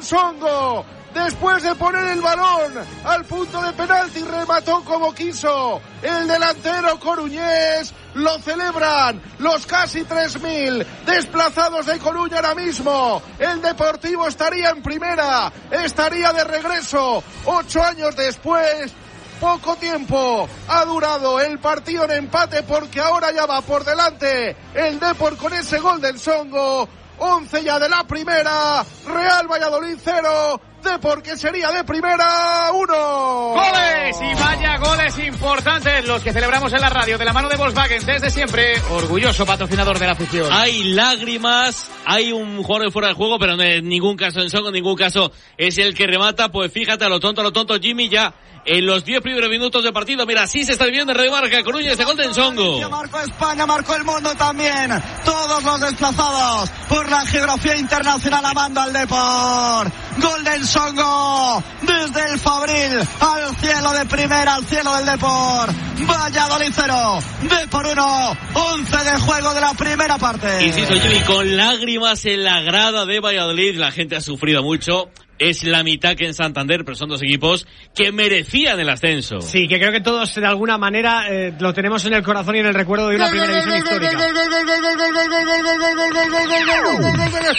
Nsongo, después de poner el balón al punto de penalti, remató como quiso el delantero coruñés. Lo celebran los casi 3.000 desplazados de Coruña ahora mismo. El Deportivo estaría en primera, estaría de regreso 8 años después. Poco tiempo ha durado el partido en empate, porque ahora ya va por delante el Depor con ese gol del Nsongo. 11 ya de la primera, Real Valladolid 0, Depor, que sería de primera, 1. ¡Goles! Y vaya goles importantes los que celebramos en la radio, de la mano de Volkswagen, desde siempre, orgulloso patrocinador de la afición. Hay lágrimas, hay un jugador fuera de juego, pero en ningún caso Nsongo, en ningún caso es el que remata. Pues fíjate, a lo tonto, Jimmy, ya en los 10 primeros minutos de partido. Mira, así se está viviendo en Radio Marca Coruña este gol de Nsongo. Marcó España, marcó el mundo también. Todos los desplazados por la geografía internacional amando al Depor. Gol de Nsongo desde el Fabril al cielo de primera, al cielo del Depor. Valladolid 0, Depor 1, 11 de juego de la primera parte. Insisto, Jimmy, con lágrimas en la grada de Valladolid. La gente ha sufrido mucho. Es la mitad que en Santander, pero son dos equipos que merecían el ascenso. Sí, que creo que todos de alguna manera lo tenemos en el corazón y en el recuerdo de una primera división histórica. Gol del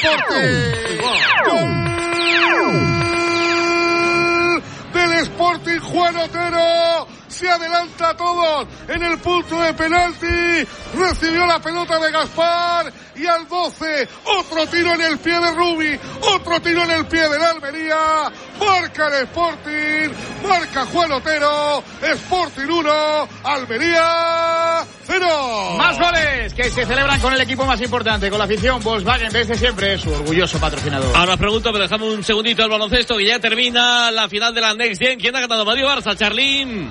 Sporting. Juan Otero se adelanta a todos en el punto de penalti, recibió la pelota de Gaspar y al 12 otro tiro en el pie de Rubi, otro tiro en el pie de la Almería. Marca el Sporting, marca Juan Otero. Sporting 1, Almería 0. Más goles que se celebran con el equipo más importante, con la afición. Volkswagen desde siempre, su orgulloso patrocinador. Ahora pregunto, pero dejamos un segundito al baloncesto, que ya termina la final de la Next Gen. ¿Quién ha ganado? Madrid Barça, Charlín.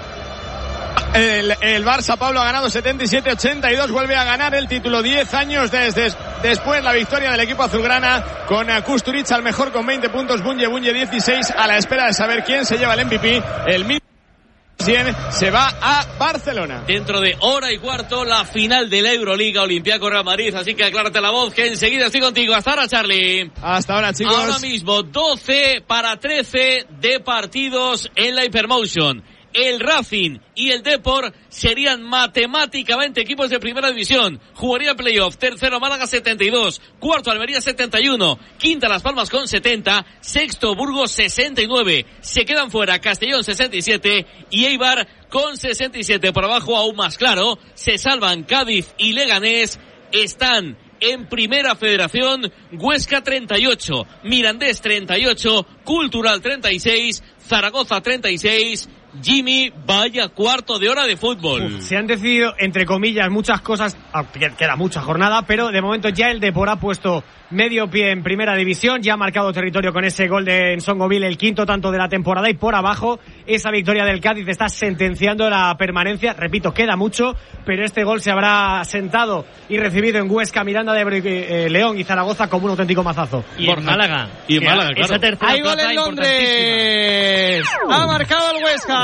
El Barça, Pablo, ha ganado 77-82, vuelve a ganar el título 10 años después la victoria del equipo azulgrana, con Kusturica al mejor con 20 puntos, Bunye 16, a la espera de saber quién se lleva el MVP. El 100 se va a Barcelona. Dentro de hora y cuarto, la final de la Euroliga, Olympiacos Real Madrid, así que aclárate la voz, que enseguida estoy contigo. Hasta ahora, Charlie. Hasta ahora, chicos. Ahora mismo, 12-13 de partidos en la Hypermotion. El Racing y el Depor serían matemáticamente equipos de primera división. Jugaría playoff. Tercero Málaga 72, cuarto Almería 71, quinta Las Palmas con 70, sexto Burgos 69. Se quedan fuera Castellón 67 y Eibar con 67. Por abajo, aún más claro, se salvan Cádiz y Leganés. Están en Primera Federación Huesca 38, Mirandés 38, Cultural 36, Zaragoza 36. Jimmy, vaya cuarto de hora de fútbol. Se han decidido, entre comillas, muchas cosas, aunque queda mucha jornada, pero de momento ya el Depor ha puesto medio pie en primera división, ya ha marcado territorio con ese gol de Nsongoville, el quinto tanto de la temporada, y por abajo esa victoria del Cádiz está sentenciando la permanencia. Repito, queda mucho, pero este gol se habrá sentado y recibido en Huesca, Miranda de Ebro, León y Zaragoza como un auténtico mazazo. Y en Málaga. Y en Málaga, claro. Esa tercera hay gol en Londres. Ha marcado el Huesca.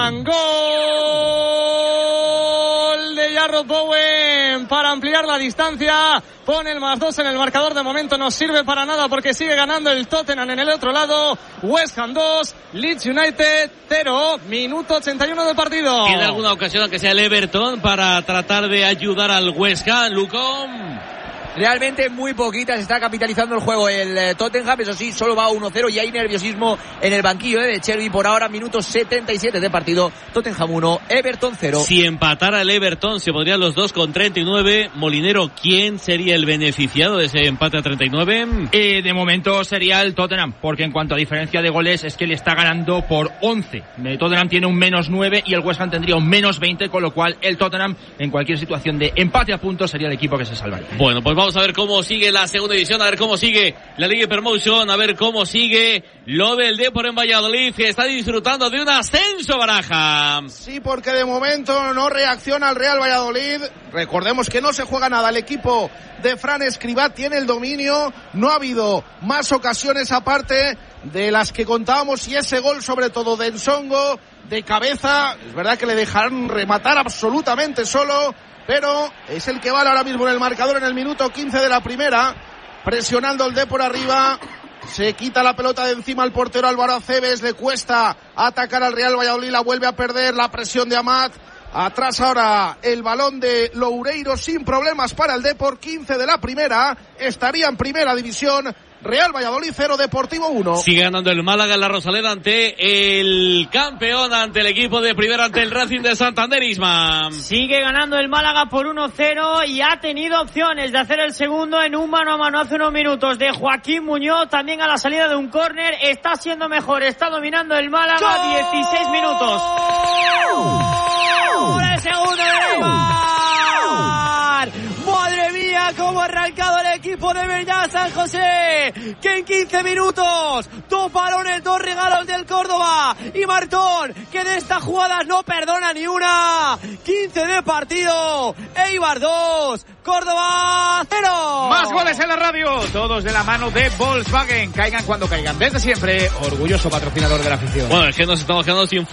Gol de Jarrod Bowen para ampliar la distancia. Pone el +2 en el marcador. De momento no sirve para nada porque sigue ganando el Tottenham en el otro lado. West Ham 2, Leeds United 0. Minuto 81 de partido. ¿Tiene alguna ocasión, aunque sea el Everton, para tratar de ayudar al West Ham, Lucón? Realmente muy poquita, se está capitalizando el juego el Tottenham, eso sí, solo va 1-0 y hay nerviosismo en el banquillo de Cherby. Por ahora, minutos 77 de partido, Tottenham 1, Everton 0. Si empatara el Everton, se podrían los dos con 39. Molinero, ¿quién sería el beneficiado de ese empate a 39? De momento sería el Tottenham, porque en cuanto a diferencia de goles es que le está ganando por 11. El Tottenham tiene un -9 y el West Ham tendría un -20, con lo cual el Tottenham, en cualquier situación de empate a puntos, sería el equipo que se salvaría. Bueno, pues vamos a ver cómo sigue la segunda división, a ver cómo sigue la Liga Hypermotion, a ver cómo sigue lo del Depor en Valladolid, que está disfrutando de un ascenso, Baraja. Sí, porque de momento no reacciona el Real Valladolid. Recordemos que no se juega nada. El equipo de Fran Escribá tiene el dominio. No ha habido más ocasiones aparte de las que contábamos, y ese gol sobre todo de Nsongo de cabeza, es verdad que le dejaron rematar absolutamente solo, pero es el que vale ahora mismo en el marcador en el minuto 15 de la primera, presionando el Depor arriba se quita la pelota de encima el portero Álvaro Aceves, le cuesta atacar al Real Valladolid, la vuelve a perder, la presión de Amat. Atrás ahora el balón de Loureiro sin problemas para el Depor, 15 de la primera, estaría en primera división. Real Valladolid 0, Deportivo 1. Sigue ganando el Málaga en la Rosaleda ante el campeón, ante el equipo de primera, ante el Racing de Santander. Isma. Sigue ganando el Málaga por 1-0 y ha tenido opciones de hacer el segundo en un mano a mano hace unos minutos de Joaquín Muñoz, también a la salida de un córner. Está siendo mejor, está dominando el Málaga. ¡Gol! 16 minutos. ¡Gol! El segundo de Neymar. ¡Madre mía! ¡Cómo ha arrancado el equipo de Beñat San José! Que en 15 minutos, 2 balones, 2 regalos del Córdoba. Y Martón, que de estas jugadas no perdona ni una. 15 de partido. Eibar 2, Córdoba 0. Más goles en la radio, todos de la mano de Volkswagen. Caigan cuando caigan. Desde siempre, orgulloso patrocinador de la afición. Bueno, es que nos estamos quedando sin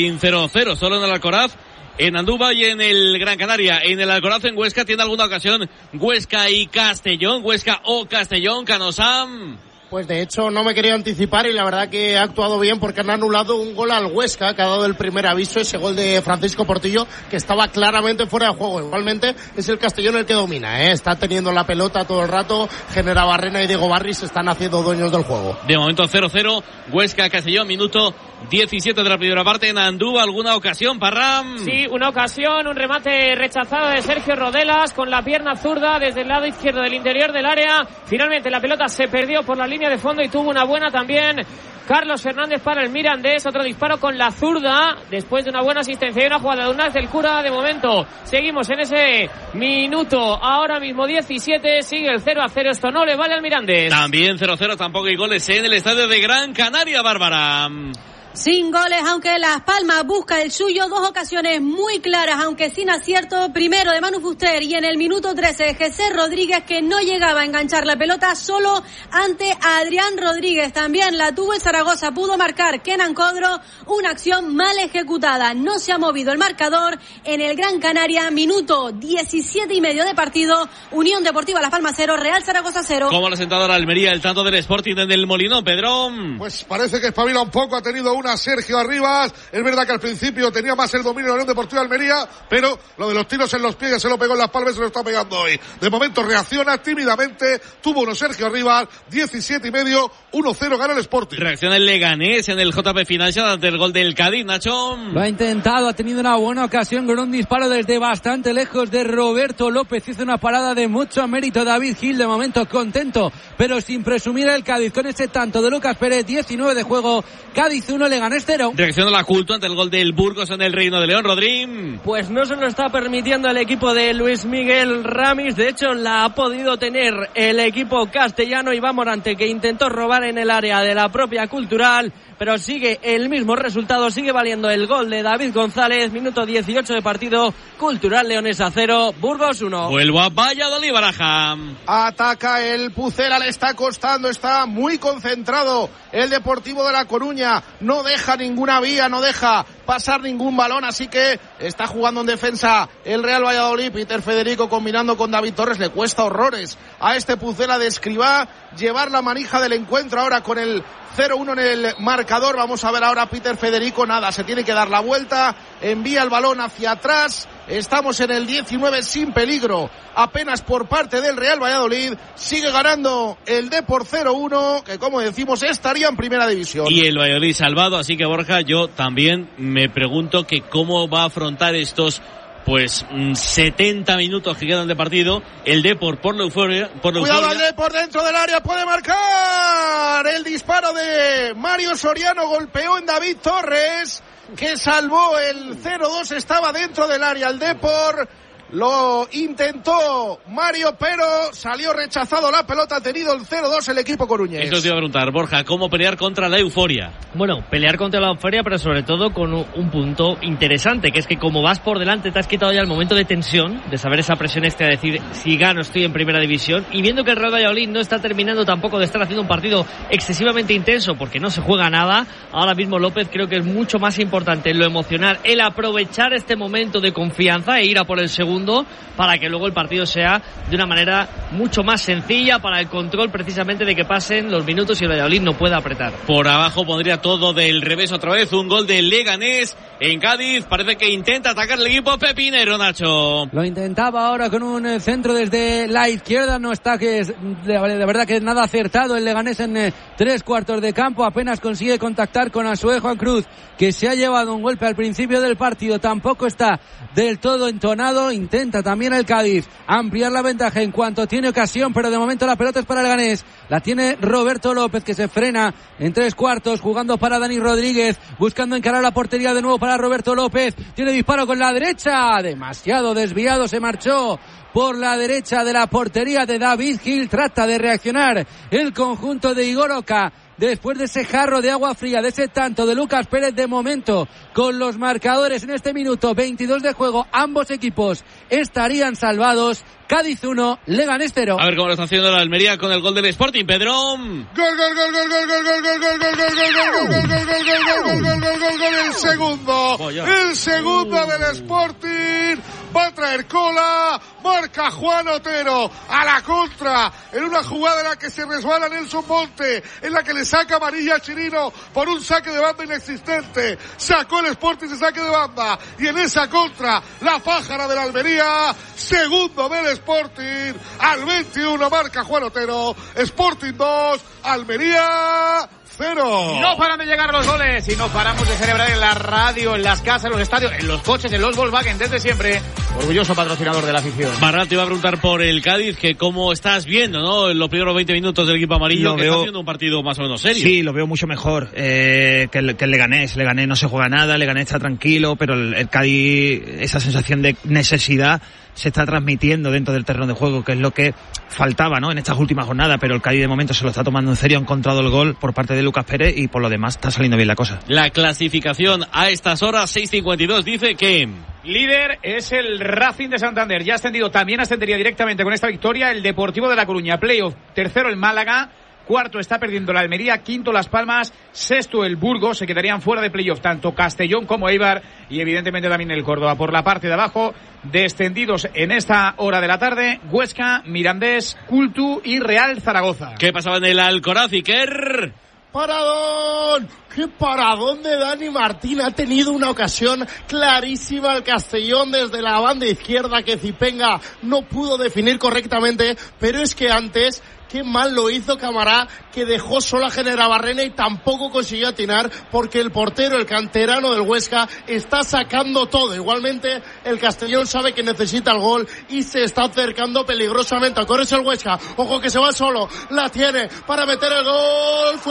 0-0, solo en el Alcoraz, en Andúba y en el Gran Canaria. En el Alcoraz, en Huesca, tiene alguna ocasión Huesca y Castellón, Huesca o Castellón, Canosam. Pues de hecho no me quería anticipar y la verdad que ha actuado bien porque han anulado un gol al Huesca que ha dado el primer aviso, ese gol de Francisco Portillo que estaba claramente fuera de juego. Igualmente es el Castellón el que domina, está teniendo la pelota todo el rato, Genera Barrena y Diego Barri se están haciendo dueños del juego. De momento 0-0, Huesca-Castellón, minuto 17 de la primera parte. En Andúba, ¿alguna ocasión, Parram? Sí, una ocasión, un remate rechazado de Sergio Rodelas con la pierna zurda desde el lado izquierdo del interior del área. Finalmente la pelota se perdió por la línea de fondo y tuvo una buena también Carlos Fernández para el Mirandés. Otro disparo con la zurda después de una buena asistencia y una jugada de Unaz del Cura. De momento seguimos en ese minuto, ahora mismo 17, sigue el 0-0. Esto no le vale al Mirandés. También 0-0, tampoco hay goles en el estadio de Gran Canaria, Bárbara. Sin goles, aunque Las Palmas busca el suyo, 2 ocasiones muy claras, aunque sin acierto. Primero de Manu Fuster y en el minuto 13 José Rodríguez, que no llegaba a enganchar la pelota solo ante Adrián Rodríguez. También la tuvo el Zaragoza, pudo marcar Kenan Codro, una acción mal ejecutada. No se ha movido el marcador en el Gran Canaria, minuto 17 y medio de partido. Unión Deportiva Las Palmas 0, Real Zaragoza 0. ¿Cómo la sentado ahora Almería el tanto del Sporting en el Molinón, Pedro? Pues parece que espabila un poco, ha tenido una Sergio Arribas. Es verdad que al principio tenía más el dominio de la Unión Deportiva Almería, pero lo de los tiros en los pies ya se lo pegó en las palmas y se lo está pegando hoy. De momento reacciona tímidamente, tuvo uno Sergio Arribas, 17 y medio, 1-0 gana el Sporting. Reacciona el Leganés en el JP Financial ante el gol del Cádiz, Nacho. Lo ha intentado, ha tenido una buena ocasión con un disparo desde bastante lejos de Roberto López. Hizo una parada de mucho mérito David Gil, de momento contento, pero sin presumir el Cádiz con ese tanto de Lucas Pérez. 19 de juego, Cádiz 1, Leganés 0. Reacciona la Culto ante el gol del Burgos en el Reino de León, Rodrín. Pues no se lo está permitiendo el equipo de Luis Miguel Ramis, de hecho la ha podido tener el equipo castellano. Iván Morante, que intentó robar en el área de la propia Cultural, pero sigue el mismo resultado, sigue valiendo el gol de David González, minuto 18 de partido, Cultural Leonesa 0, Burgos 1. Vuelvo a Valladolid, Baraja. Ataca el Pucela, le está costando, está muy concentrado el Deportivo de La Coruña, no deja ninguna vía, no deja pasar ningún balón, así que está jugando en defensa el Real Valladolid. Peter Federico combinando con David Torres, le cuesta horrores a este Pucela de Escribá llevar la manija del encuentro ahora con el 0-1 en el marcador. Vamos a ver ahora a Peter Federico, nada, se tiene que dar la vuelta, envía el balón hacia atrás. Estamos en el 19 sin peligro, apenas por parte del Real Valladolid. Sigue ganando el Depor 0-1, que como decimos estaría en primera división. Y el Valladolid salvado, así que Borja, yo también me pregunto que cómo va a afrontar estos 70 minutos que quedan de partido el Depor por la euforia. Cuidado al Depor dentro del área, puede marcar. El disparo de Mario Soriano golpeó en David Torres, que salvó el 0-2, estaba dentro del área el Depor. Lo intentó Mario, pero salió rechazado la pelota, ha tenido el 0-2 el equipo coruñés. Eso te iba a preguntar, Borja, ¿cómo pelear contra la euforia? Bueno, pelear contra la euforia, pero sobre todo con un punto interesante, que es que como vas por delante, te has quitado ya el momento de tensión, de saber esa presión de decir, si gano estoy en primera división, y viendo que el Real Valladolid no está terminando tampoco de estar haciendo un partido excesivamente intenso, porque no se juega nada, ahora mismo López creo que es mucho más importante en lo emocional, el aprovechar este momento de confianza e ir a por el segundo, segundo, para que luego el partido sea de una manera mucho más sencilla para el control precisamente de que pasen los minutos y el Valladolid no pueda apretar. Por abajo pondría todo del revés otra vez, un gol del Leganés en Cádiz. Parece que intenta atacar el equipo pepinero, Nacho. Lo intentaba ahora con un centro desde la izquierda, no está que es de verdad que nada acertado el Leganés en 3/4 de campo, apenas consigue contactar con Asue Juan Cruz, que se ha llevado un golpe al principio del partido, tampoco está del todo entonado. Intenta también el Cádiz ampliar la ventaja en cuanto tiene ocasión, pero de momento la pelota es para el Leganés, la tiene Roberto López, que se frena en 3/4, jugando para Dani Rodríguez, buscando encarar la portería de nuevo para Roberto López, tiene disparo con la derecha, demasiado desviado, se marchó por la derecha de la portería de David Gil. Trata de reaccionar el conjunto de Igor Oca después de ese jarro de agua fría, de ese tanto de Lucas Pérez. De momento, con los marcadores en este minuto 22 de juego, ambos equipos estarían salvados. Cádiz 1, Leganés 0. A ver cómo lo está haciendo la Almería con el gol del Sporting, Pedro. Gol, el segundo del Sporting. Va a traer cola, marca Juan Otero a la contra, en una jugada en la que se resbala Nelson Monte, en la que le saca amarilla a Chirino por un saque de banda inexistente. Sacó el Sporting ese saque de banda, y en esa contra la pájara de la Almería. Segundo del Sporting, al 21 marca Juan Otero. Sporting 2, Almería 0. No paran de llegar los goles y no paramos de celebrar en la radio, en las casas, en los estadios, en los coches, en los Volkswagen desde siempre. Orgulloso patrocinador de la afición. Barral, te iba a preguntar por el Cádiz, que cómo estás viendo, ¿no? En los primeros 20 minutos del equipo amarillo, que está haciendo un partido más o menos serio. Sí, lo veo mucho mejor que el Leganés. Leganés no se juega nada, Leganés está tranquilo, pero el Cádiz, esa sensación de necesidad se está transmitiendo dentro del terreno de juego, que es lo que faltaba, ¿no?, en estas últimas jornadas, pero el Cádiz de momento se lo está tomando en serio, ha encontrado el gol por parte de Lucas Pérez y por lo demás está saliendo bien la cosa. La clasificación a estas horas, 6:52, dice que líder es el Racing de Santander, ya ascendido, también ascendería directamente con esta victoria el Deportivo de La Coruña, playoff, tercero el Málaga, cuarto está perdiendo la Almería, quinto Las Palmas, sexto el Burgos, se quedarían fuera de playoff tanto Castellón como Eibar y evidentemente también el Córdoba. Por la parte de abajo, descendidos en esta hora de la tarde, Huesca, Mirandés, Cultu y Real Zaragoza. ¿Qué pasaba en el Alcoraz, Iker? ¡Paradón! ¡Qué paradón de Dani Martín! Ha tenido una ocasión clarísima el Castellón desde la banda izquierda que Zipenga no pudo definir correctamente, pero es que antes, qué mal lo hizo Camará, que dejó sola a Generabarrena y tampoco consiguió atinar, porque el portero, el canterano del Huesca, está sacando todo. Igualmente, el Castellón sabe que necesita el gol y se está acercando peligrosamente. Corre el Huesca, ojo que se va solo, la tiene para meter el gol,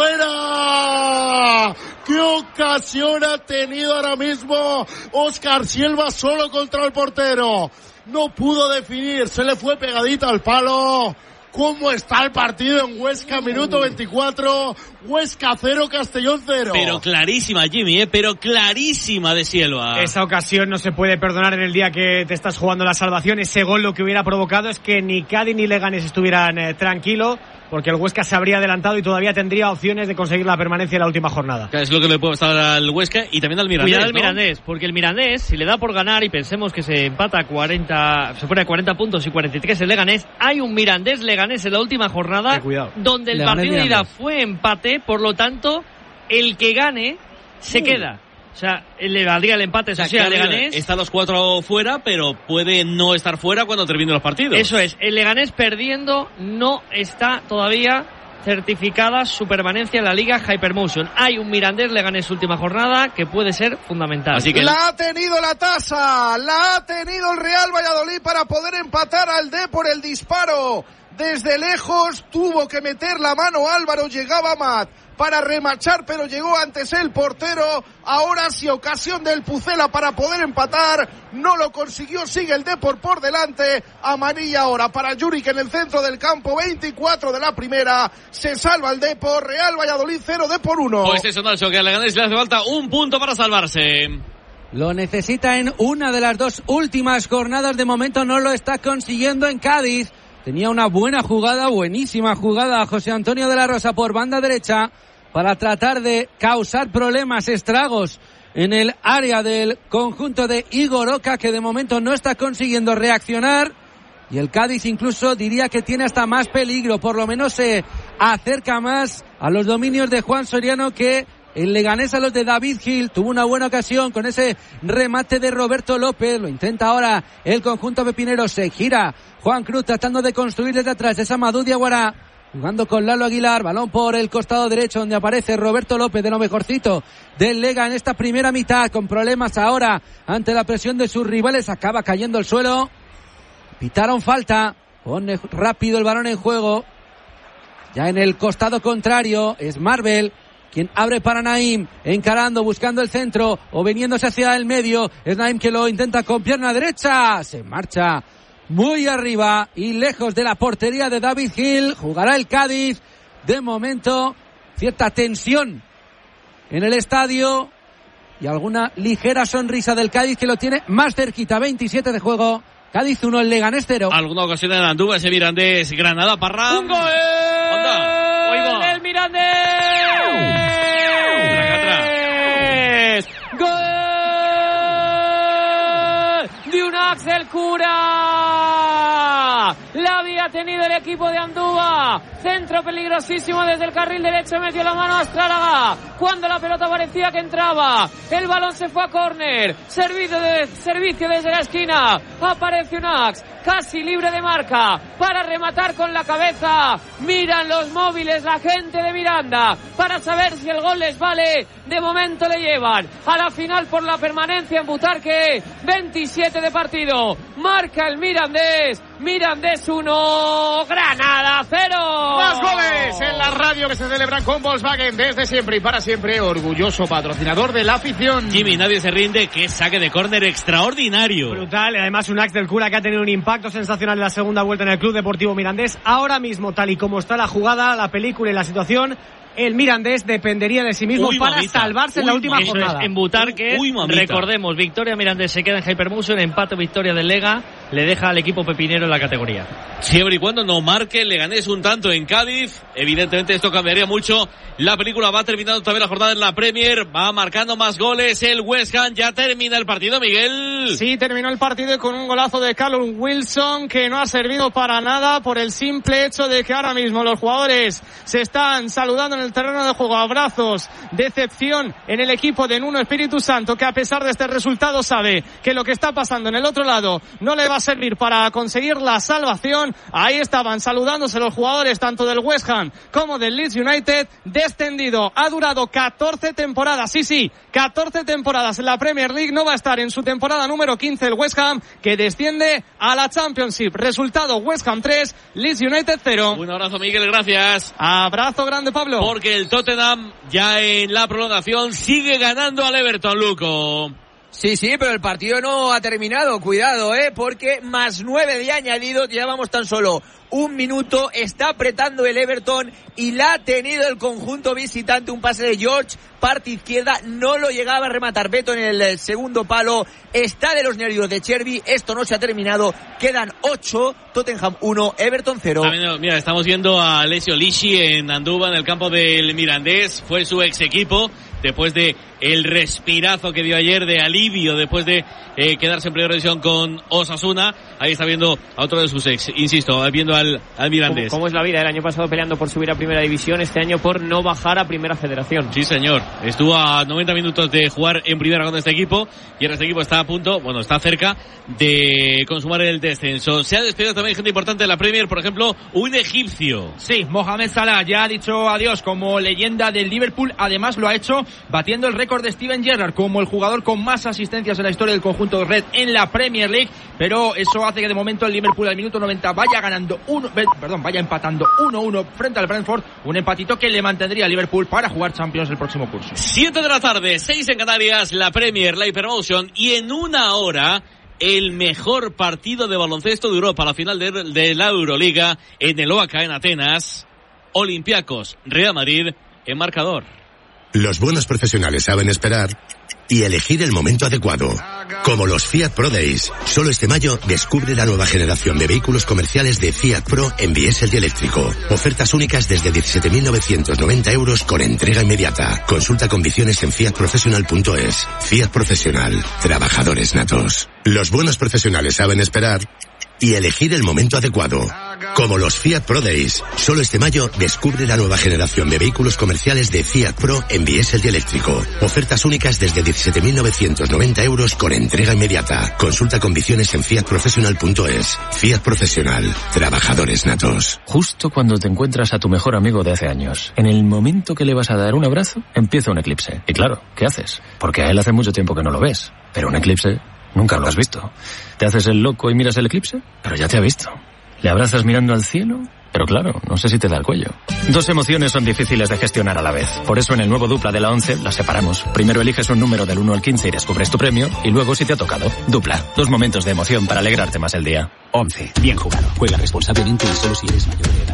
¡fuera! ¡Qué ocasión ha tenido ahora mismo Óscar Silva solo contra el portero! No pudo definir, se le fue pegadita al palo. ¿Cómo está el partido en Huesca? Minuto 24, Huesca 0, Castellón 0. Pero clarísima, Jimmy, pero clarísima de Silva. Esa ocasión no se puede perdonar en el día que te estás jugando la salvación. Ese gol lo que hubiera provocado es que ni Cádiz ni Leganés estuvieran tranquilos, porque el Huesca se habría adelantado y todavía tendría opciones de conseguir la permanencia en la última jornada. Es lo que le puede estar al Huesca y también al Mirandés. Cuidado al ¿no? Mirandés, porque el Mirandés, si le da por ganar y pensemos que se empata se pone a 40 puntos y 43 el Leganés, hay un Mirandés-Leganés en la última jornada donde el partido de ida fue empate, por lo tanto, el que gane se queda. O sea, le valdría el empate, eso sí, al Leganés. Está los 4 fuera, pero puede no estar fuera cuando terminen los partidos. Eso es, el Leganés perdiendo no está todavía certificada su permanencia en la Liga Hypermotion. Hay un Mirandés-Leganés última jornada que puede ser fundamental. Así que la ha tenido la tasa, la ha tenido el Real Valladolid para poder empatar al Depor. El disparo desde lejos, tuvo que meter la mano Álvaro, llegaba Amat para remachar, pero llegó antes el portero. Ahora sí, ocasión del Pucela para poder empatar, no lo consiguió, sigue el Depor por delante. Amarilla ahora para Juric en el centro del campo, 24 de la primera, se salva el Depor. Real Valladolid 0, Depor 1. Pues eso, Nacho, que al Leganés le hace falta un punto para salvarse. Lo necesita en una de las dos últimas jornadas, de momento no lo está consiguiendo en Cádiz. Tenía una buena jugada, buenísima jugada José Antonio de la Rosa por banda derecha para tratar de causar problemas, estragos en el área del conjunto de Igor Oka, que de momento no está consiguiendo reaccionar. Y el Cádiz incluso diría que tiene hasta más peligro, por lo menos se acerca más a los dominios de Juan Soriano que el Leganés a los de David Gil. Tuvo una buena ocasión con ese remate de Roberto López, lo intenta ahora el conjunto pepinero, se gira Juan Cruz tratando de construir desde atrás, es Amadou Diawara jugando con Lalo Aguilar, balón por el costado derecho donde aparece Roberto López, de lo mejorcito del Lega en esta primera mitad, con problemas ahora ante la presión de sus rivales, acaba cayendo al suelo. Pitaron falta, pone rápido el balón en juego, ya en el costado contrario es Marvel quien abre para Naim, encarando, buscando el centro o veniéndose hacia el medio, es Naim que lo intenta con pierna derecha, se marcha muy arriba y lejos de la portería de David Gil. Jugará el Cádiz, de momento cierta tensión en el estadio y alguna ligera sonrisa del Cádiz que lo tiene más cerquita. 27 de juego, Cádiz 1, el Leganés 0. Alguna ocasión en Andúba, ese Mirandés, Granada, Parra. ¡Un gol! ¡Oigo! ¡El Mirandés! ¡Gol! De un Axel Cura. La había tenido el equipo de Andúba. Centro peligrosísimo desde el carril derecho. Metió la mano a Astrálaga cuando la pelota parecía que entraba. El balón se fue a córner. Servicio desde la esquina. Aparece un Ax casi libre de marca para rematar con la cabeza. Miran los móviles la gente de Miranda para saber si el gol les vale. De momento le llevan a la final por la permanencia en Butarque. 27 de partido. Marca el Mirandés. Mirandés 1, Granada 0. Más goles en la radio que se celebran con Volkswagen desde siempre y para siempre. Orgulloso patrocinador de la afición. Jimmy, nadie se rinde. Qué saque de córner extraordinario. Brutal, y además un Axel Cura que ha tenido un impacto sensacional en la segunda vuelta en el Club Deportivo Mirandés. Ahora mismo, tal y como está la jugada, la película y la situación, el Mirandés dependería de sí mismo para salvarse en la última jornada. En Butarque, recordemos, victoria Mirandés se queda en Hypermotion, empate victoria del Lega, le deja al equipo pepinero en la categoría. Siempre y cuando no marque el Leganés un tanto en Cádiz, evidentemente esto cambiaría mucho. La película va terminando también la jornada en la Premier, va marcando más goles el West Ham. Ya termina el partido, Miguel. Sí, terminó el partido con un golazo de Callum Wilson que no ha servido para nada por el simple hecho de que ahora mismo los jugadores se están saludando en el terreno de juego. Abrazos, decepción en el equipo de Nuno Espíritu Santo, que a pesar de este resultado sabe que lo que está pasando en el otro lado no le va a servir para conseguir la salvación. Ahí estaban saludándose los jugadores tanto del West Ham como del Leeds United. Descendido, ha durado 14 temporadas, sí, 14 temporadas en la Premier League. No va a estar en su temporada número 15 el West Ham, que desciende a la Championship. Resultado: West Ham 3, Leeds United 0. Un abrazo, Miguel, gracias. Abrazo grande, Pablo. Porque el Tottenham ya en la prolongación sigue ganando al Everton, Luco. Sí, pero el partido no ha terminado, cuidado, porque más 9 de añadido, llevamos tan solo un minuto, está apretando el Everton y la ha tenido el conjunto visitante, un pase de George, parte izquierda, no lo llegaba a rematar Beto en el segundo palo, está de los nervios de Chervi, esto no se ha terminado, quedan 8, Tottenham 1, Everton 0. Mira, estamos viendo a Alessio Lisci en Andúba, en el campo del Mirandés, fue su ex equipo, después de el respirazo que dio ayer de alivio después de quedarse en primera división con Osasuna. Ahí está viendo a otro de sus ex, insisto, viendo al Mirandés. ¿Cómo es la vida? El año pasado peleando por subir a primera división, este año por no bajar a primera federación. Sí, señor. Estuvo a 90 minutos de jugar en primera con este equipo y ahora este equipo está a punto, está cerca de consumar el descenso. Se ha despedido también gente importante de la Premier, por ejemplo, un egipcio. Sí, Mohamed Salah ya ha dicho adiós como leyenda del Liverpool. Además lo ha hecho batiendo el récord de Steven Gerrard como el jugador con más asistencias en la historia del conjunto red en la Premier League, pero eso hace que de momento el Liverpool al minuto 90 vaya empatando 1-1 frente al Brentford, un empatito que le mantendría a Liverpool para jugar Champions el próximo curso. 7 de la tarde, 6 en Canarias, la Premier, la Hypermotion, y en una hora el mejor partido de baloncesto de Europa, la final de la Euroliga en el Oaca en Atenas. Olympiacos, Real Madrid en marcador. Los buenos profesionales saben esperar, y elegir el momento adecuado. Como los Fiat Pro Days. Solo este mayo descubre la nueva generación de vehículos comerciales de Fiat Pro en diésel y eléctrico. Ofertas únicas desde 17.990 euros con entrega inmediata. Consulta condiciones en fiatprofessional.es. Fiat Profesional. Trabajadores natos. Los buenos profesionales saben esperar y elegir el momento adecuado. Como los Fiat Pro Days. Solo este mayo descubre la nueva generación de vehículos comerciales de Fiat Pro en diésel y eléctrico. Ofertas únicas desde 17.990 euros con entrega inmediata. Consulta condiciones en fiatprofessional.es. Fiat Profesional. Trabajadores natos. Justo cuando te encuentras a tu mejor amigo de hace años, en el momento que le vas a dar un abrazo, empieza un eclipse. Y claro, ¿qué haces? Porque a él hace mucho tiempo que no lo ves. Pero un eclipse nunca lo has visto. Te haces el loco y miras el eclipse, pero ya te ha visto. Le abrazas mirando al cielo, pero claro, no sé si te da el cuello. Dos emociones son difíciles de gestionar a la vez. Por eso en el nuevo Dupla de la 11 las separamos. Primero eliges un número del 1 al 15 y descubres tu premio, y luego si te ha tocado. Dupla. Dos momentos de emoción para alegrarte más el día. 11. Bien jugado. Juega responsablemente y solo si eres mayor de edad.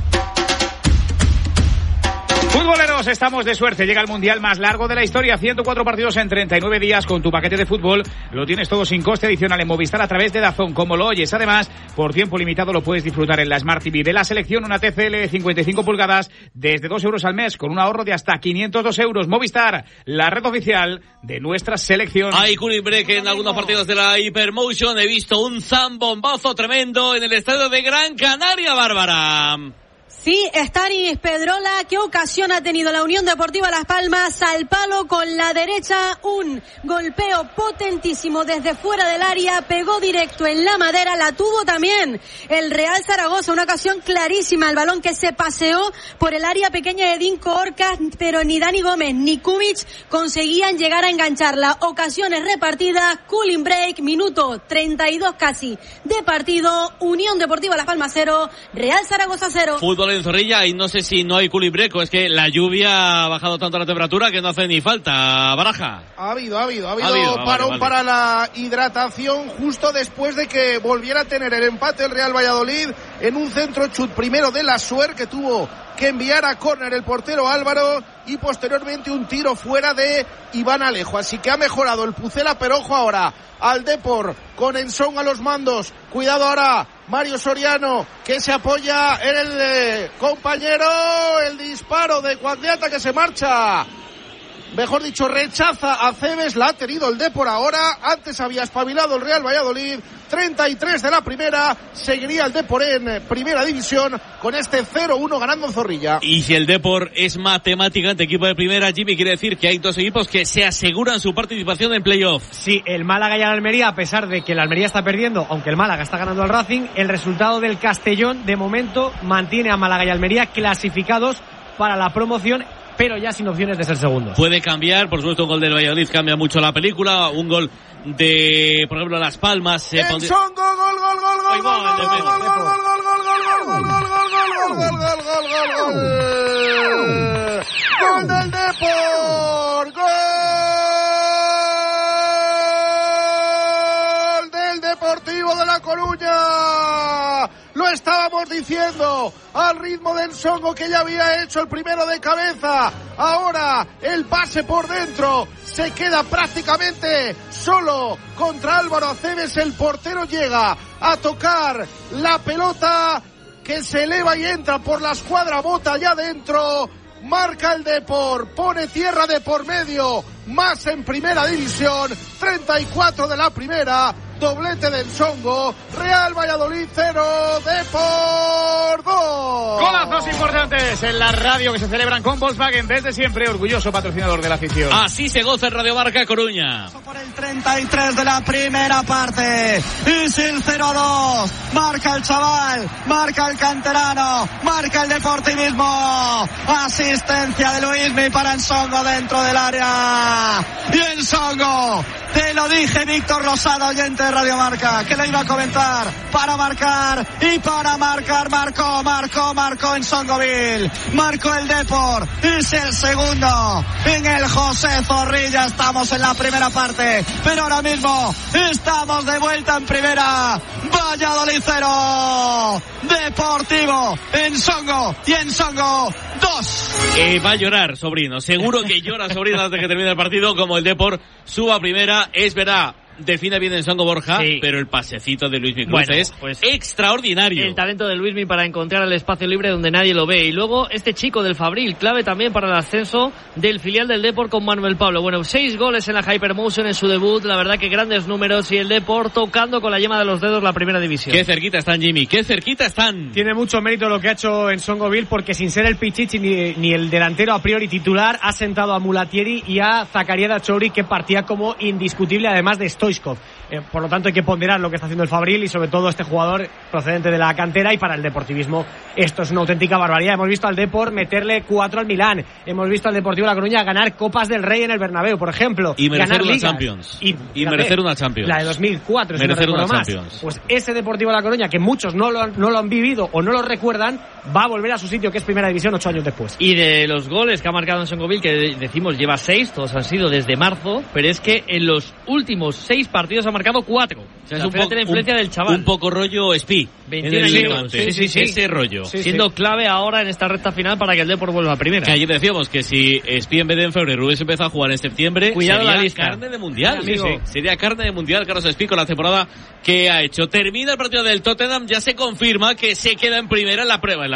Futboleros, estamos de suerte. Llega el mundial más largo de la historia. 104 partidos en 39 días. Con tu paquete de fútbol lo tienes todo sin coste adicional en Movistar a través de DAZN, como lo oyes. Además, por tiempo limitado lo puedes disfrutar en la Smart TV de la selección, una TCL de 55 pulgadas desde 2 euros al mes, con un ahorro de hasta 502 euros. Movistar, la red oficial de nuestra selección. Hay cooling break en algunos partidos de la Hypermotion. He visto un zambombazo tremendo en el estadio de Gran Canaria, Bárbara. Sí, Stanis Pedrola, ¿qué ocasión ha tenido la Unión Deportiva Las Palmas? Al palo con la derecha, un golpeo potentísimo desde fuera del área, pegó directo en la madera, la tuvo también el Real Zaragoza, una ocasión clarísima, el balón que se paseó por el área pequeña de Dinko Orcas, pero ni Dani Gómez ni Kubic conseguían llegar a engancharla. Ocasiones repartidas, cooling break, minuto 32 casi de partido, Unión Deportiva Las Palmas 0, Real Zaragoza 0. Fútbol en Zorrilla, y no sé si no hay culibreco, es que la lluvia ha bajado tanto la temperatura que no hace ni falta. Baraja. Ha habido parón para la hidratación justo después de que volviera a tener el empate el Real Valladolid en un centro chut primero de la Suer, que tuvo que enviar a córner el portero Álvaro, y posteriormente un tiro fuera de Iván Alejo. Así que ha mejorado el Pucela, pero ojo ahora al Depor con Ensón a los mandos. Cuidado ahora Mario Soriano, que se apoya en el compañero. El disparo de Cuagliata, que se marcha, mejor dicho, rechaza a Cebes. La ha tenido el Depor ahora. Antes había espabilado el Real Valladolid. 33 de la primera. Seguiría el Depor en primera división con este 0-1 ganando en Zorrilla. Y si el Depor es matemáticamente equipo de primera, Jimmy, quiere decir que hay dos equipos que se aseguran su participación en playoff. Sí, el Málaga y el Almería, a pesar de que el Almería está perdiendo, aunque el Málaga está ganando al Racing, el resultado del Castellón de momento mantiene a Málaga y Almería clasificados para la promoción, pero ya sin opciones de ser segundo. Puede cambiar, por supuesto, un gol del Valladolid cambia mucho la película. Un gol de, por ejemplo, Las Palmas. Gol del Depor, gol del Deportivo de La Coruña. Lo estábamos diciendo, al ritmo del Ensongo, que ya había hecho el primero de cabeza. Ahora el pase por dentro, se queda prácticamente solo contra Álvaro Aceves. El portero llega a tocar la pelota, que se eleva y entra por la escuadra, bota allá adentro. Marca el Depor, pone tierra de por medio, más en primera división. 34 de la primera, doblete de Ensongo. Real Valladolid 0, Depor 2. Golazos importantes en la radio que se celebran con Volkswagen desde siempre, orgulloso patrocinador de la afición. Así se goza en Radio Marca Coruña. Por el 33 de la primera parte, es el 0-2. Marca el chaval, marca el canterano, marca el deportivismo. Asistencia de Luismi para Ensongo dentro del área. Y Ensongo, te lo dije, Víctor Rosado, oyente de Radio Marca, que le iba a comentar, para marcar y para marcar, marcó en Songoville, marcó el Depor, es el segundo en el José Zorrilla. Estamos en la primera parte, pero ahora mismo estamos de vuelta en primera. Valladolid 0, Deportivo en Songo, y en Songo 2. Va a llorar, sobrino, seguro que llora, sobrino, antes de que termine el partido, como el Depor suba a primera. Es verdad, define bien en Songo Borja, sí, pero el pasecito de Luismi Cruz es extraordinario. El talento de Luismi para encontrar el espacio libre donde nadie lo ve. Y luego este chico del Fabril, clave también para el ascenso del filial del Depor con Manuel Pablo. Bueno, 6 goles en la Hypermotion en su debut, la verdad que grandes números, y el Depor tocando con la yema de los dedos la primera división. Qué cerquita están, Jimmy, qué cerquita están. Tiene mucho mérito lo que ha hecho en Songoville, porque sin ser el Pichichi ni el delantero a priori titular, ha sentado a Mulatieri y a Zakaria Dachouri, que partía como indiscutible, además de Stoichkov. Por lo tanto hay que ponderar lo que está haciendo el Fabril, y sobre todo este jugador procedente de la cantera, y para el deportivismo esto es una auténtica barbaridad. Hemos visto al Depor meterle 4 al Milán, hemos visto al Deportivo La Coruña ganar Copas del Rey en el Bernabéu, por ejemplo, y merecer ganar una ligas, Champions y merecer una Champions, la de 2004, merecer si no una más. Champions. Pues ese Deportivo La Coruña, que muchos no lo han vivido o no lo recuerdan, va a volver a su sitio, que es Primera División, 8 años después. Y de los goles que ha marcado en Songoville, que decimos lleva 6, todos han sido desde marzo, pero es que en los últimos 6 partidos ha marcado 4. O sea, es un poco la influencia del chaval. Un poco rollo Espí. 21 años. Sí. Ese rollo. Siendo clave ahora en esta recta final para que el Depor vuelva a primera. Que ayer decíamos que si Espí en vez de en febrero hubiese empezado a jugar en septiembre, cuidado, sería la lista. Carne de mundial. Sería carne de mundial Carlos Espí con la temporada que ha hecho. Termina el partido del Tottenham, ya se confirma que se queda en primera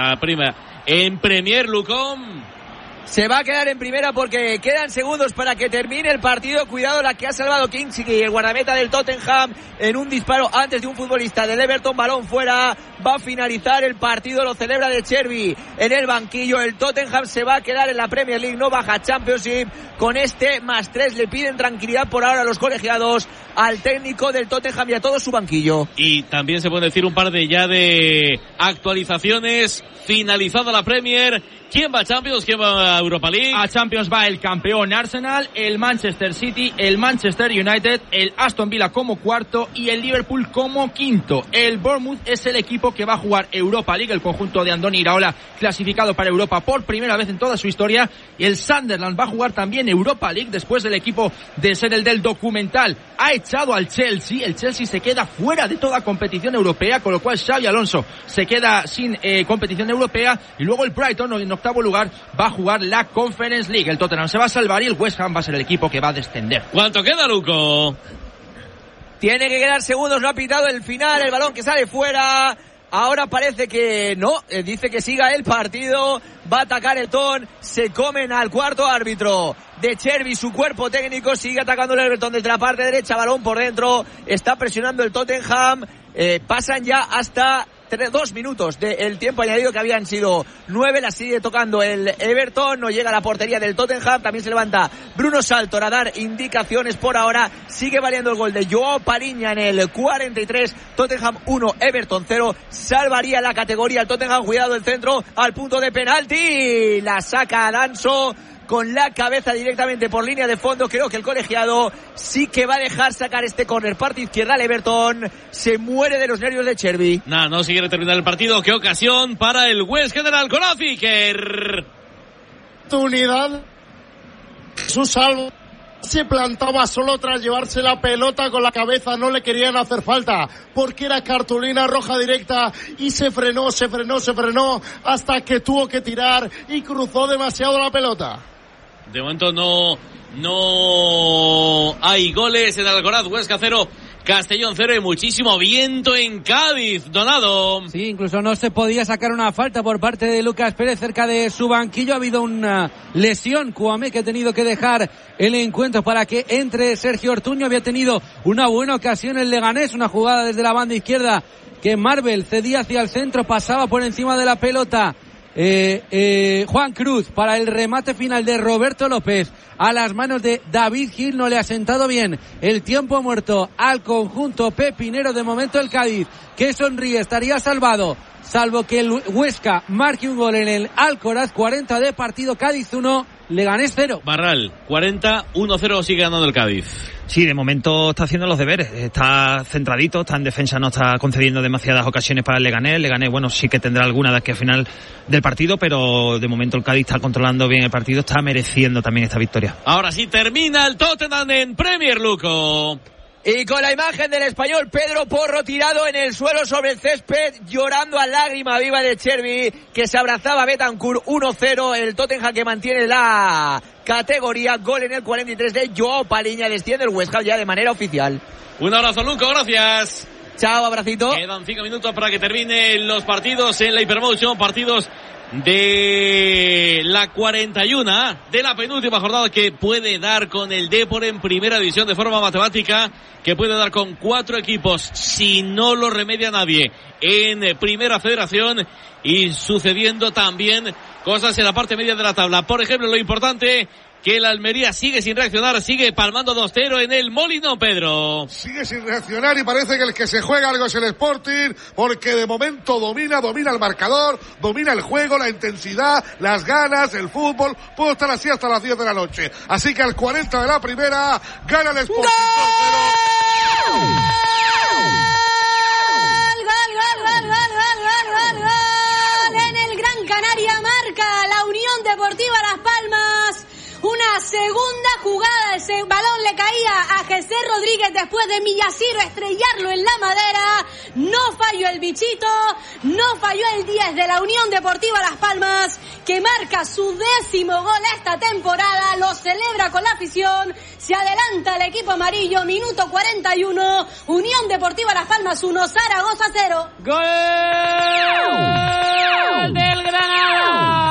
en Premier, Lucón. Se va a quedar en primera porque quedan segundos para que termine el partido. Cuidado, la que ha salvado Kingsley, el guardameta del Tottenham, en un disparo antes de un futbolista del Everton. Balón fuera, va a finalizar el partido, lo celebra De Chervi en el banquillo. El Tottenham se va a quedar en la Premier League, no baja Championship. Con este +3 le piden tranquilidad por ahora a los colegiados, al técnico del Tottenham y a todo su banquillo. Y también se puede decir un par de actualizaciones. Finalizada la Premier, ¿quién va a Champions? ¿Quién va a Europa League? A Champions va el campeón Arsenal, el Manchester City, el Manchester United, el Aston Villa como cuarto y el Liverpool como quinto. El Bournemouth es el equipo que va a jugar Europa League, el conjunto de Andoni Iraola, clasificado para Europa por primera vez en toda su historia. Y el Sunderland va a jugar también Europa League, después del equipo de ser el del documental ha echado al Chelsea. El Chelsea se queda fuera de toda competición europea, con lo cual Xabi Alonso se queda sin competición europea. Y luego el Brighton, en octavo lugar, va a jugar la Conference League. El Tottenham se va a salvar y el West Ham va a ser el equipo que va a descender. ¿Cuánto queda, Luco? Tiene que quedar segundos, no ha pitado el final, el balón que sale fuera. Ahora parece que no, dice que siga el partido, va a atacar Eto'o, se comen al cuarto árbitro. De Chervi, su cuerpo técnico, sigue atacando el Everton desde la parte derecha, balón por dentro, está presionando el Tottenham, pasan ya hasta 2 minutos del tiempo añadido, que habían sido 9, la sigue tocando el Everton, no llega a la portería del Tottenham, también se levanta Bruno Saltor a dar indicaciones. Por ahora sigue valiendo el gol de Joao Pariña en el 43, Tottenham 1, Everton 0, salvaría la categoría el Tottenham. Cuidado el centro al punto de penalti, la saca Alonso con la cabeza directamente por línea de fondo. Creo que el colegiado sí que va a dejar sacar este córner, parte izquierda al Everton. Se muere de los nervios de Chervi. No se quiere terminar el partido. Qué ocasión para el West General con Oziker. Oportunidad. Su salvo se plantaba solo tras llevarse la pelota con la cabeza. No le querían hacer falta porque era cartulina roja directa, y se frenó hasta que tuvo que tirar y cruzó demasiado la pelota. De momento no hay goles en Alcoraz. Huesca 0, Castellón 0, y muchísimo viento en Cádiz, Donado. Sí, incluso no se podía sacar una falta por parte de Lucas Pérez cerca de su banquillo. Ha habido una lesión, Kouamé, que ha tenido que dejar el encuentro para que entre Sergio Ortuño. Había tenido una buena ocasión el Leganés, una jugada desde la banda izquierda que Marvel cedía hacia el centro, pasaba por encima de la pelota Juan Cruz para el remate final de Roberto López a las manos de David Gil. No le ha sentado bien el tiempo muerto al conjunto pepinero. De momento el Cádiz, que sonríe, estaría salvado, salvo que el Huesca marque un gol en el Alcoraz. 40 de partido, Cádiz 1, Leganés 0. Barral, 40, 1-0 sigue ganando el Cádiz. Sí, de momento está haciendo los deberes, está centradito, está en defensa, no está concediendo demasiadas ocasiones para el Leganés. El Leganés, bueno, sí que tendrá alguna de aquí al final del partido, pero de momento el Cádiz está controlando bien el partido, está mereciendo también esta victoria. Ahora sí termina el Tottenham en Premier, Luco. Y con la imagen del español Pedro Porro tirado en el suelo sobre el césped, llorando a lágrima viva de Chervi, que se abrazaba a Betancourt. 1-0, el Tottenham que mantiene la categoría. Gol en el 43 de Joao Paliña, desciende el West Ham ya de manera oficial. Un abrazo, Luco, gracias. Chao, abracito. Quedan 5 minutos para que terminen los partidos en la Hypermotion, partidos de la 41 de la penúltima jornada, que puede dar con el Depor en primera división de forma matemática, que puede dar con 4 equipos si no lo remedia nadie en primera federación, y sucediendo también cosas en la parte media de la tabla. Por ejemplo, lo importante, que el Almería sigue sin reaccionar, sigue palmando 2-0 en el Molinón, Pedro. Sigue sin reaccionar y parece que el que se juega algo es el Sporting, porque de momento domina el marcador, domina el juego, la intensidad, las ganas, el fútbol. Puedo estar así hasta las 10 de la noche. Así que al 40 de la primera gana el Sporting 2-0. En el Gran Canaria marca la Unión Deportiva Las Palmas. Una segunda jugada, ese balón le caía a José Rodríguez después de Millaciro estrellarlo en la madera. No falló el bichito, no falló el 10 de la Unión Deportiva Las Palmas, que marca su 10º gol esta temporada, lo celebra con la afición. Se adelanta el equipo amarillo, minuto 41, Unión Deportiva Las Palmas 1, Zaragoza 0. ¡Gol del Granada!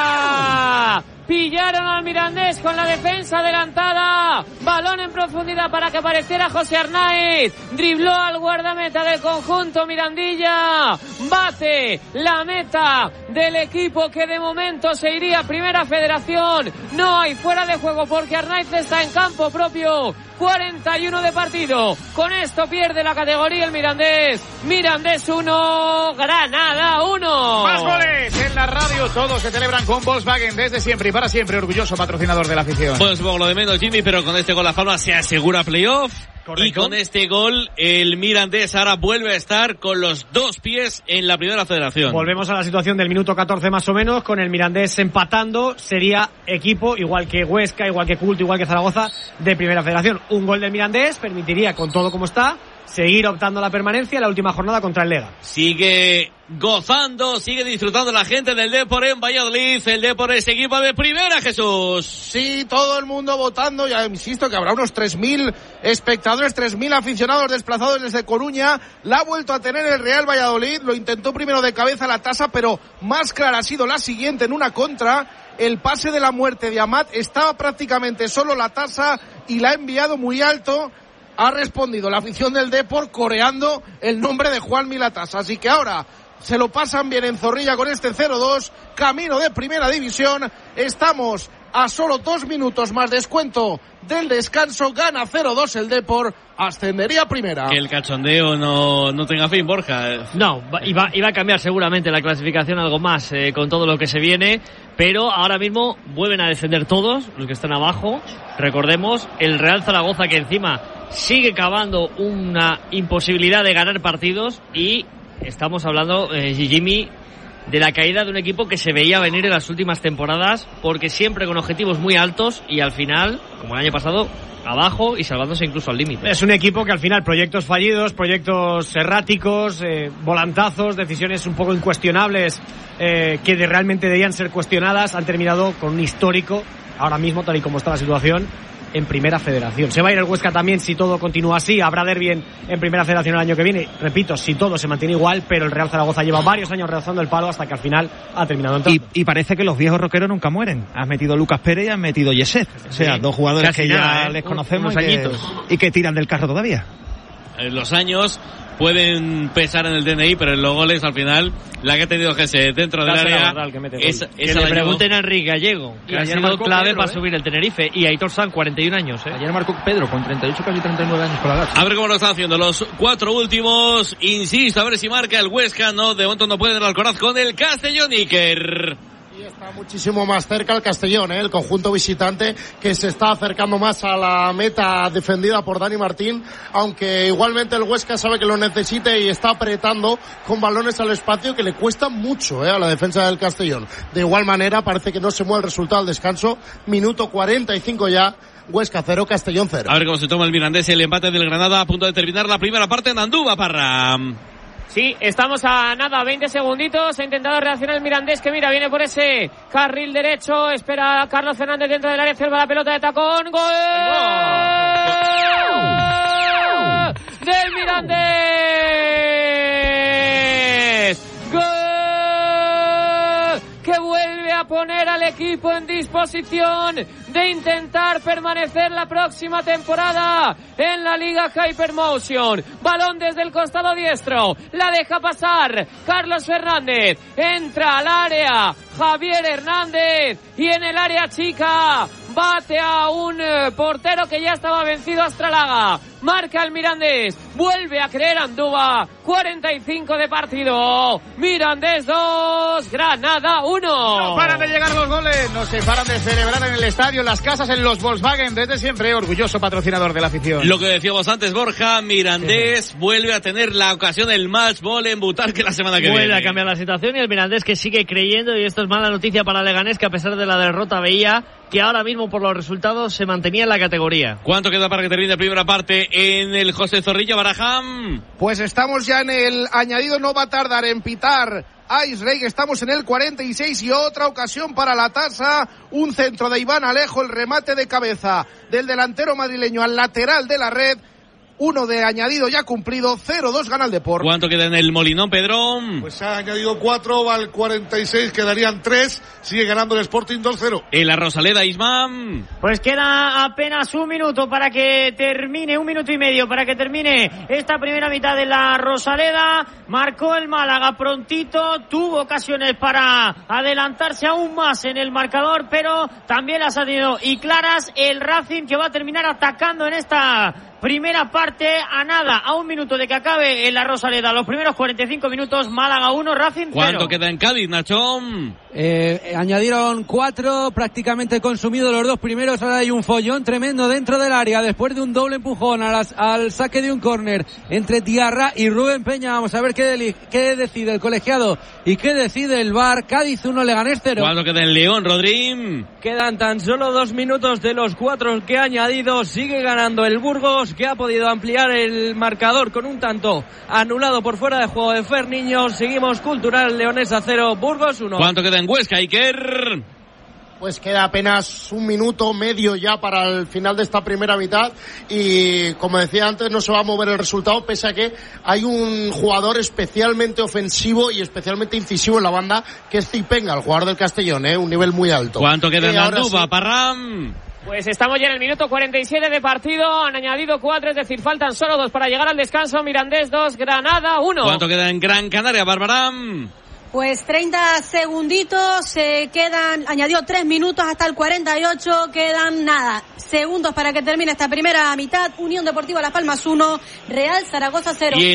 Pillaron al Mirandés con la defensa adelantada. Balón en profundidad para que apareciera José Arnaiz. Dribló al guardameta del conjunto Mirandilla. Bate la meta del equipo que de momento se iría a primera federación. No hay fuera de juego porque Arnaiz está en campo propio. 41 de partido. Con esto pierde la categoría el Mirandés. Mirandés 1, Granada 1. Más goles en la radio. Todos se celebran con Volkswagen desde siempre y para siempre. Orgulloso patrocinador de la afición. Pues supongo lo de menos, Jimmy, pero con este gol Las Palmas se asegura playoff. Correcto. Y con este gol el Mirandés ahora vuelve a estar con los 2 pies en la primera federación. Volvemos a la situación del minuto 14 más o menos, con el Mirandés empatando. Sería equipo, igual que Huesca, igual que Culto, igual que Zaragoza, de primera federación. Un gol del Mirandés permitiría, con todo como está, seguir optando a la permanencia en la última jornada contra el Lega. Sigue gozando, sigue disfrutando la gente del Depor en Valladolid. El Depor es equipo de primera, Jesús. Sí, todo el mundo votando. Ya insisto que habrá unos 3.000 espectadores, 3.000 aficionados desplazados desde Coruña. La ha vuelto a tener el Real Valladolid. Lo intentó primero de cabeza la tasa, pero más clara ha sido la siguiente en una contra. El pase de la muerte de Amat, estaba prácticamente solo la tasa y la ha enviado muy alto. Ha respondido la afición del Depor coreando el nombre de Juan Milatasa. Así que ahora se lo pasan bien en Zorrilla con este 0-2, camino de primera división. Estamos a solo 2 minutos más descuento del descanso. Gana 0-2 el Depor, ascendería a primera. Que el cachondeo no tenga fin, Borja. No, iba a cambiar seguramente la clasificación algo más con todo lo que se viene, pero ahora mismo vuelven a descender todos los que están abajo. Recordemos, el Real Zaragoza, que encima sigue cavando una imposibilidad de ganar partidos, y estamos hablando, Jimmy, de la caída de un equipo que se veía venir en las últimas temporadas, porque siempre con objetivos muy altos y al final, como el año pasado, abajo y salvándose incluso al límite. Es un equipo que al final proyectos fallidos, proyectos erráticos, volantazos, decisiones un poco incuestionables que realmente debían ser cuestionadas, han terminado con un histórico, ahora mismo tal y como está la situación, en primera federación. Se va a ir el Huesca también si todo continúa así. Habrá derbi en primera federación el año que viene. Repito, si todo se mantiene igual, pero el Real Zaragoza lleva varios años rozando el palo hasta que al final ha terminado entrando. Y parece que los viejos roqueros nunca mueren. Has metido Lucas Pérez y has metido Yeset. O sea, 2 jugadores casi que ya les conocemos y que tiran del carro todavía. Los años pueden pesar en el DNI, pero en los goles al final la que ha tenido Gese dentro del área que le pregunten a Enrique Gallego, que ha sido clave para subir el Tenerife, y Aitor San, 41 años. Ayer marcó Pedro con 38, casi 39 años con la Gaza. A ver cómo lo están haciendo los 4 últimos. Insisto, a ver si marca el Huesca. No, de momento no puede el Alcoraz con el Castellón. Iker. Y está muchísimo más cerca el Castellón, el conjunto visitante, que se está acercando más a la meta defendida por Dani Martín, aunque igualmente el Huesca sabe que lo necesita y está apretando con balones al espacio, que le cuesta mucho a la defensa del Castellón. De igual manera parece que no se mueve el resultado al descanso, minuto 45 ya. Huesca 0, Castellón 0. A ver cómo se toma el Mirandés, el empate del Granada a punto de terminar la primera parte en Andúba, Parra. Sí, estamos a nada, 20 segunditos. Ha intentado reaccionar el Mirandés, que mira, viene por ese carril derecho. Espera a Carlos Fernández dentro del área, observa la pelota de tacón. ¡Gol! ¡Del Mirandés! ¡Gol! Que vuelve a poner al equipo en disposición de intentar permanecer la próxima temporada en la Liga Hypermotion. Balón desde el costado diestro, la deja pasar Carlos Fernández, entra al área Javier Hernández y en el área chica bate a un portero que ya estaba vencido, Astralaga. Marca el Mirandés, vuelve a creer Andúba. 45 de partido, Mirandés 2, Granada 1. No paran de llegar los goles, no se paran de celebrar en el estadio, en las casas, en los Volkswagen, desde siempre orgulloso patrocinador de la afición. Lo que decíamos antes, Borja, Mirandés vuelve a tener la ocasión del match ball en Butarque la semana que viene. Vuelve a cambiar la situación y el Mirandés que sigue creyendo, y esto es mala noticia para Leganés, que a pesar de la derrota veía que ahora mismo por los resultados se mantenía en la categoría. ¿Cuánto queda para que termine la primera parte en el José Zorrilla, Barajam? Pues estamos ya en el añadido, no va a tardar en pitar Ice Rey, estamos en el 46 y otra ocasión para la tasa, un centro de Iván Alejo, el remate de cabeza del delantero madrileño al lateral de la red. 1 de añadido ya cumplido, 0-2 gana el Depor. ¿Cuánto queda en el Molinón, Pedrón? Pues ha añadido 4, va al 46, quedarían 3, sigue ganando el Sporting 2-0. En la Rosaleda, Isman. Pues queda apenas un minuto para que termine, 1 minuto y medio para que termine esta primera mitad de la Rosaleda. Marcó el Málaga prontito, tuvo ocasiones para adelantarse aún más en el marcador, pero también las ha tenido y claras el Racing, que va a terminar atacando en esta primera parte a nada, a 1 minuto de que acabe en la Rosaleda. Los primeros 45 minutos, Málaga 1, Racing 0. ¿Cuánto queda en Cádiz, Nachón? Añadieron 4, prácticamente consumidos los 2 primeros. Ahora hay un follón tremendo dentro del área después de un doble empujón al saque de un córner entre Diarra y Rubén Peña. Vamos a ver qué decide el colegiado y qué decide el VAR. Cádiz 1, Leganés 0. ¿Cuánto queda en León, Rodrín? Quedan tan solo 2 minutos de los 4 que ha añadido. Sigue ganando el Burgos, que ha podido ampliar el marcador con un tanto anulado por fuera de juego de Fer Niños. Seguimos Cultural Leonesa 0, Burgos 1. ¿Cuánto queda en Huesca, Iker? Pues queda apenas 1 minuto medio ya para el final de esta primera mitad y, como decía antes, no se va a mover el resultado, pese a que hay un jugador especialmente ofensivo y especialmente incisivo en la banda, que es Zipenga, el jugador del Castellón, un nivel muy alto. ¿Cuánto queda en Andúba, Parram? Pues estamos ya en el minuto 47 de partido, han añadido 4, es decir, faltan solo 2 para llegar al descanso. Mirandés 2, Granada 1. ¿Cuánto queda en Gran Canaria, Barbaram? Pues 30 segunditos, se quedan, añadió 3 minutos hasta el 48, quedan nada, segundos para que termine esta primera mitad. Unión Deportiva Las Palmas 1, Real Zaragoza 0. Gol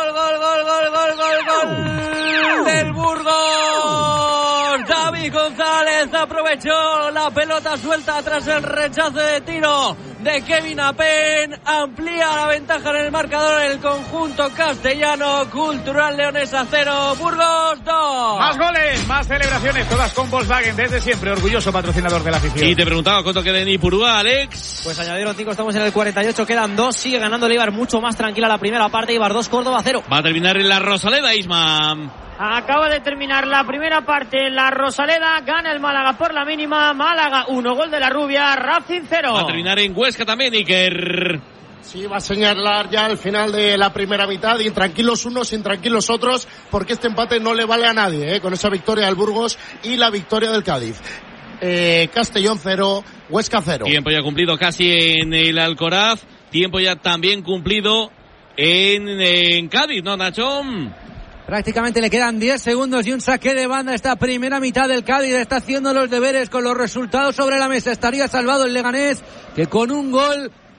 del Burgos. David González aprovechó la pelota suelta tras el rechazo de tiro de Kevin Apen, amplía la ventaja en el marcador en el conjunto castellano. Cultural Leonesa 0, Burgos 2. Más goles, más celebraciones, todas con Volkswagen, desde siempre orgulloso patrocinador de la afición. Y te preguntaba cuánto queda en Ipurúa, Alex. Pues añadieron 5, estamos en el 48, quedan 2, sigue ganando el Eibar mucho más tranquila la primera parte. Eibar 2, Córdoba 0. Va a terminar en la Rosaleda, Isma. Acaba de terminar la primera parte en la Rosaleda, gana el Málaga por la mínima, Málaga 1, gol de la Rubia, Racing 0. Va a terminar en Huesca también, Iker. Sí, va a señalar ya el final de la primera mitad, intranquilos unos, intranquilos otros, porque este empate no le vale a nadie, con esa victoria del Burgos y la victoria del Cádiz. Castellón 0, Huesca 0. Tiempo ya cumplido casi en el Alcoraz, tiempo ya también cumplido en Cádiz, ¿no, Nacho? Prácticamente le quedan 10 segundos y un saque de banda. Esta primera mitad del Cádiz está haciendo los deberes con los resultados sobre la mesa. Estaría salvado el Leganés, que con un gol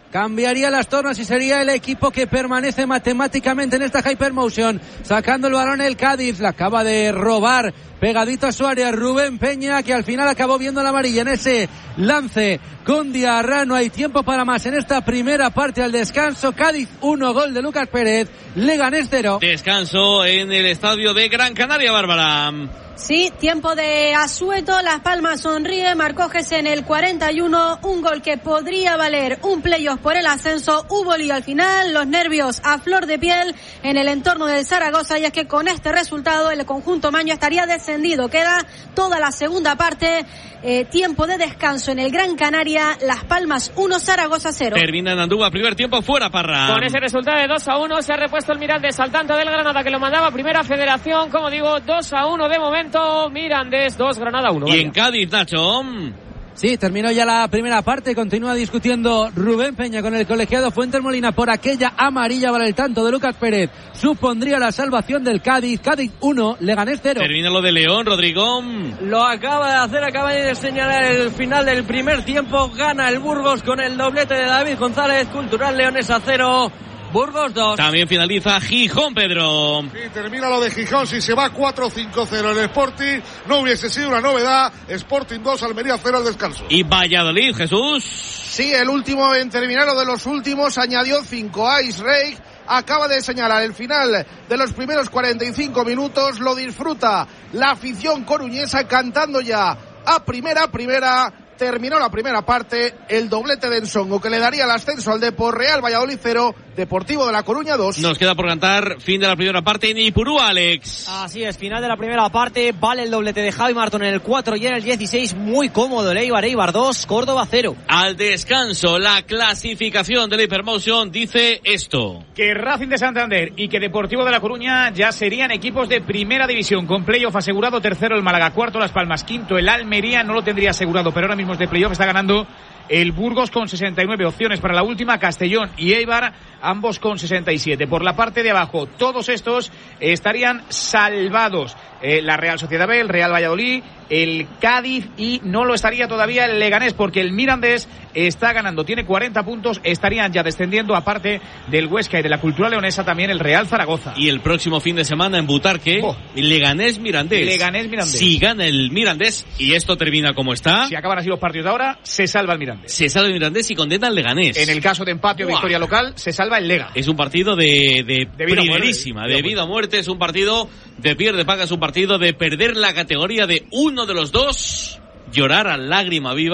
cambiaría las tornas y sería el equipo que permanece matemáticamente en esta Hypermotion. Sacando el balón el Cádiz, la acaba de robar pegadito a su área Rubén Peña, que al final acabó viendo la amarilla en ese lance con Diarra. No hay tiempo para más en esta primera parte al descanso. Cádiz 1, gol de Lucas Pérez, Leganés 0. Descanso en el estadio de Gran Canaria, Bárbara. Sí, tiempo de asueto, Las Palmas sonríe, marcó Gese en el 41, un gol que podría valer un playoff por el ascenso. Hubo lío al final, los nervios a flor de piel en el entorno del Zaragoza, y es que con este resultado el conjunto maño estaría descendido. Queda toda la segunda parte, tiempo de descanso en el Gran Canaria, Las Palmas 1, Zaragoza 0. Termina en Andúba, primer tiempo fuera, Parra. Con ese resultado de 2-1 se ha repuesto el Mirandés al tanto del Granada, que lo mandaba Primera Federación, como digo, 2-1 de momento. Mirandés 2, Granada 1. Y en Cádiz, Nacho. Sí, terminó ya la primera parte, continúa discutiendo Rubén Peña con el colegiado Fuentes Molina por aquella amarilla para el tanto de Lucas Pérez. Supondría la salvación del Cádiz. Cádiz 1, Leganés 0. Termina lo de León, Rodrigo. Lo acaba de hacer, acaba de señalar el final del primer tiempo. Gana el Burgos con el doblete de David González. Cultural Leonesa 0. Burgos 2. También finaliza Gijón, Pedro. Y termina lo de Gijón. Si se va 4-5-0 el Sporting, no hubiese sido una novedad. Sporting 2, Almería 0 al descanso. Y Valladolid, Jesús. Sí, el último en terminar, lo de los últimos, añadió 5. Ice Rake acaba de señalar el final de los primeros 45 minutos. Lo disfruta la afición coruñesa cantando ya a primera. Terminó la primera parte, el doblete de Ensongo que le daría el ascenso al Depor. Real Valladolid 0, Deportivo de La Coruña 2. Nos queda por cantar fin de la primera parte en Ipurú, Alex. Así es, final de la primera parte, vale el doblete de Javi Martón en el 4 y en el 16, muy cómodo el Eibar 2, Córdoba 0. Al descanso, la clasificación de la Hypermotion dice esto: que Racing de Santander y que Deportivo de La Coruña ya serían equipos de primera división, con playoff asegurado. Tercero el Málaga, cuarto Las Palmas, quinto el Almería, no lo tendría asegurado, pero ahora mismo de playoff está ganando el Burgos con 69 opciones para la última, Castellón y Eibar, ambos con 67. Por la parte de abajo, todos estos estarían salvados. La Real Sociedad B, el Real Valladolid, el Cádiz, y no lo estaría todavía el Leganés, porque el Mirandés está ganando, tiene 40 puntos, estarían ya descendiendo, aparte del Huesca y de la Cultural Leonesa, también el Real Zaragoza. Y el próximo fin de semana en Butarque, Leganés-Mirandés. Leganés-Mirandés. Si gana el Mirandés y esto termina como está, si acaban así los partidos de ahora, se salva el Mirandés. Se salva el Mirandés y condena al Leganés. En el caso de empate o victoria local, se salva el Lega. Es un partido de primerísima, de vida o muerte, es un partido de pierde paga, es un partido de perder la categoría de uno de los dos, llorar a lágrima viva.